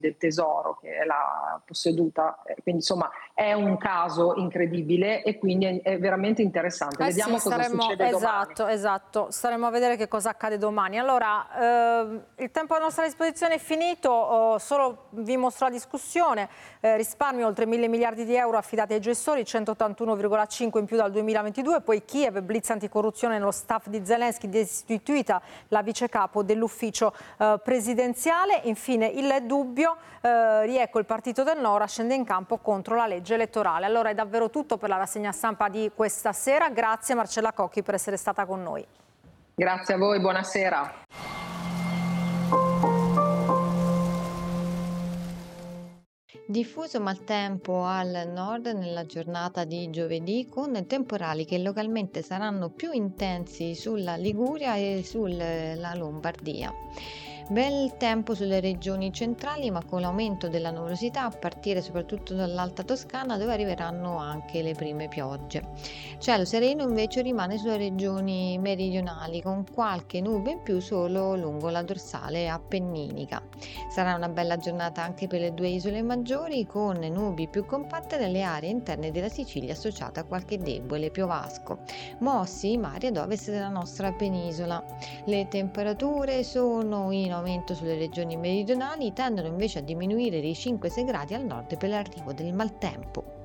del tesoro che è la posseduta, quindi insomma è un caso incredibile e quindi è veramente interessante. Eh sì, Vediamo cosa staremmo, succede domani. esatto, staremo a vedere che cosa accade domani. Allora, il tempo a nostra disposizione è finito, solo vi mostro la discussione, risparmio oltre 1.000 miliardi di euro affidati ai gestori, 181,5 in più dal 2022, poi Kiev, blitz anticorruzione nello staff di Zelensky, destituita la vice capo dell'ufficio presidenziale. Infine il dubbio, Rieco, il partito del Nora, scende in campo contro la legge elettorale. Allora è davvero tutto per la rassegna stampa di questa sera. Grazie Marcella Cocchi per essere stata con noi. Grazie a voi, buonasera. Diffuso maltempo al nord nella giornata di giovedì, con temporali che localmente saranno più intensi sulla Liguria e sulla Lombardia. Bel tempo sulle regioni centrali, ma con l'aumento della nuvolosità a partire soprattutto dall'Alta Toscana, dove arriveranno anche le prime piogge. Cielo sereno invece rimane sulle regioni meridionali, con qualche nube in più solo lungo la dorsale appenninica. Sarà una bella giornata anche per le due isole maggiori, con nubi più compatte nelle aree interne della Sicilia associate a qualche debole piovasco, mossi i mari ad ovest della nostra penisola. Le temperature sono in aumento sulle regioni meridionali, tendono invece a diminuire di 5-6 gradi al nord per l'arrivo del maltempo.